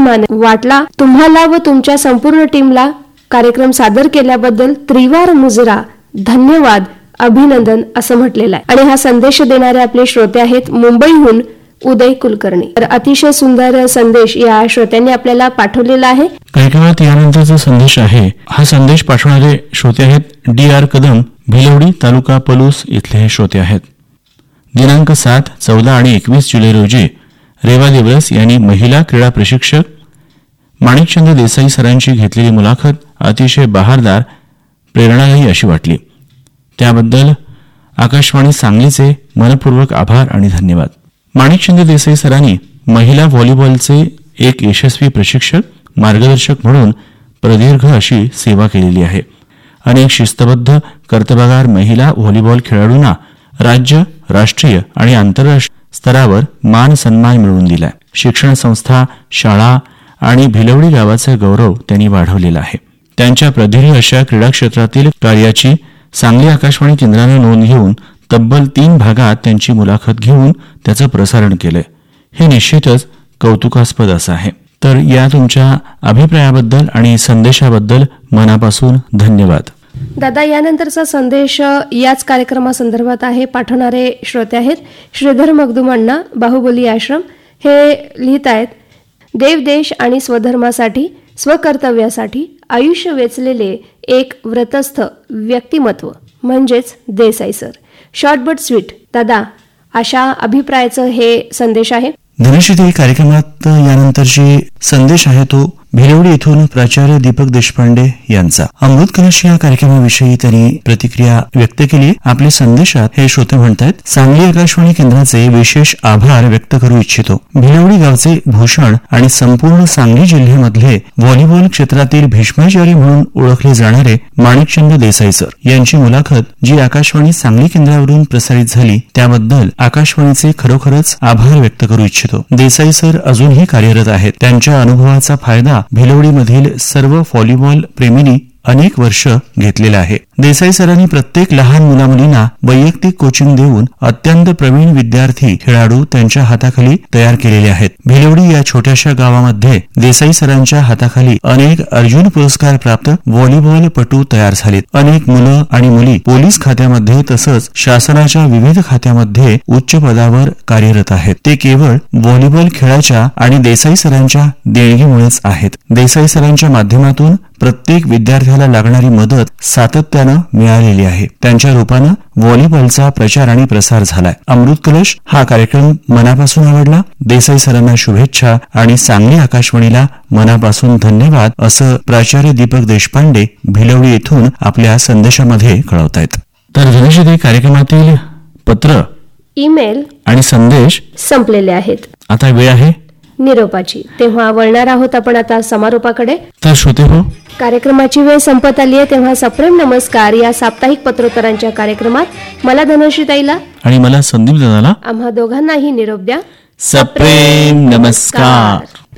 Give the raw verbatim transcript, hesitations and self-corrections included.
अभिमान वाटला. तुम्हाला व तुमच्या संपूर्ण टीमला कार्यक्रम सादर केल्याबद्दल त्रिवार मुजरा, धन्यवाद, अभिनंदन असं म्हटलेलं आहे. आणि हा संदेश देणारे आपले श्रोते आहेत मुंबईहून उदय कुलकर्णी. तर अतिशय सुंदर संदेश या श्रोत्यांनी आपल्याला पाठवलेला आहे. कार्यक्रमात यानंतरचा संदेश आहे. हा संदेश पाठवणारे श्रोते आहेत डी आर कदम, भिलवडी, तालुका पलूस इथले हे श्रोते आहेत. दिनांक सात, चौदा आणि एकवीस जुलै रोजी रेवा दिवस यांनी महिला क्रीडा प्रशिक्षक माणिकचंद देसाई सरांची घेतलेली मुलाखत अतिशय बहारदार, प्रेरणादायी अशी वाटली. त्याबद्दल आकाशवाणी सांगलीचे मनपूर्वक आभार आणि धन्यवाद. माणिकचंद देसाई सरांनी महिला व्हॉलीबॉलचे एक यशस्वी प्रशिक्षक, मार्गदर्शक म्हणून प्रदीर्घ अशी सेवा केलेली आहे. अनेक शिस्तबद्ध, कर्तबगार महिला व्हॉलीबॉल खेळाडूंना राज्य, राष्ट्रीय आणि आंतरराष्ट्रीय स्तरावर मान सन्मान मिळवून दिलाय. शिक्षण संस्था, शाळा आणि भिलवडी गावाचा गौरव त्यांनी वाढवलेला आहे. त्यांच्या प्रदीर्घ अशा क्रीडा क्षेत्रातील कार्याची सांगली आकाशवाणी केंद्रानं नोंद घेऊन तब्बल तीन भागात त्यांची मुलाखत घेऊन त्याचं प्रसारण केलंय. हे निश्चितच कौतुकास्पद असं आहे. तर या तुमच्या अभिप्रायाबद्दल आणि संदेशाबद्दल मनापासून धन्यवाद. दादा, यानंतरचा संदेश याच कार्यक्रमासंदर्भात आहे. पाठवणारे श्रोते आहेत श्रीधर मगदूम अण्णा, बाहुबली आश्रम. हे लिहित आहेत, देव, देश आणि स्वधर्मासाठी, स्वकर्तव्यासाठी आयुष्य वेचलेले एक व्रतस्थ व्यक्तिमत्व म्हणजेच Desai sir. Short but sweet. दादा, अशा अभिप्रायाचं हे संदेश आहे. धनुष्यती कार्यक्रमात यानंतरची संदेश आहे तो भिलवडी येथून प्राचार्य दीपक देशपांडे यांचा. अमृत कलश या कार्यक्रमाविषयी त्यांनी प्रतिक्रिया व्यक्त केली. आपल्या संदेशात हे श्रोते म्हणतात, सांगली आकाशवाणी केंद्राचे विशेष आभार व्यक्त करू इच्छितो. भिलवडी गावचे भूषण आणि संपूर्ण सांगली जिल्ह्यामधले व्हॉलीबॉल क्षेत्रातील भीष्माचार्य म्हणून ओळखले जाणारे माणिकचंद देसाई सर यांची मुलाखत जी आकाशवाणी सांगली केंद्रावरून प्रसारित झाली त्याबद्दल आकाशवाणीचे खरोखरच आभार व्यक्त करू इच्छितो. देसाई सर अजूनही कार्यरत आहेत. त्यांच्या अनुभवाचा फायदा भिलवडीमधील सर्व व्हॉलीबॉल प्रेमींनी अनेक वर्ष घेतलेला आहे. देसाई सरांनी प्रत्येक लहान मुलामुलींना वैयक्तिक कोचिंग देऊन अत्यंत प्रवीण विद्यार्थी, खेळाडू त्यांच्या हाताखाली तयार केलेले आहेत. भिलवडी या छोट्याशा गावामध्ये देसाई सरांच्या हाताखाली अनेक अर्जुन पुरस्कार प्राप्त व्हॉलीबॉल पटू तयार झालेत. अनेक मुलं आणि मुली पोलीस खात्यामध्ये तसंच शासनाच्या विविध खात्यामध्ये उच्च पदावर कार्यरत आहेत. ते केवळ व्हॉलीबॉल खेळाच्या आणि देसाई सरांच्या देणगीमुळेच आहेत. देसाई सरांच्या माध्यमातून प्रत्येक विद्यार्थ्याला लागणारी मदत सातत्यानं मिळालेली आहे. त्यांच्या रूपानं व्हॉलीबॉलचा प्रचार आणि प्रसार झालाय. अमृत कलश हा कार्यक्रम मनापासून आवडला. देसाई सरांना शुभेच्छा आणि सांगली आकाशवाणीला मनापासून धन्यवाद असं प्राचार्य दीपक देशपांडे भिलवडी येथून आपल्या संदेशामध्ये कळवतायत. तर धनुष्यती कार्यक्रमातील पत्र, ईमेल आणि संदेश संपलेले आहेत. आता वेळ आहे निरोपाची. तेव्हा वळणार आहोत आपण आता समारोपाकडे. तर श्रोते हो, कार्यक्रमाची वेळ संपत आली आहे. तेव्हा सप्रेम नमस्कार या साप्ताहिक पत्रोत्तरांच्या कार्यक्रमात मला धनुष्यताईला आणि मला संदीप दादाला आम्हा दोघांनाही निरोप द्या. सप्रेम नमस्कार.